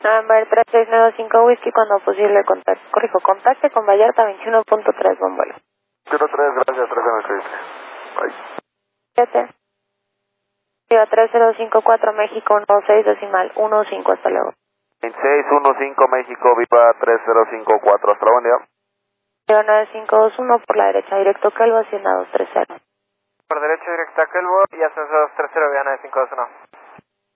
Amber 3695 Whisky, cuando posible contacte con Vallarta 21.3, buen vuelo. 03, gracias, 396. Bye. 7. Viva 3054 México 16 decimal 15, hasta luego. 2615 México, viva 3054, hasta luego, buen día. Viva 9521 por la derecha, directo Calvo, Hacienda 230. Por derecha directa a Kelbo y ascenso 230, vía 9521.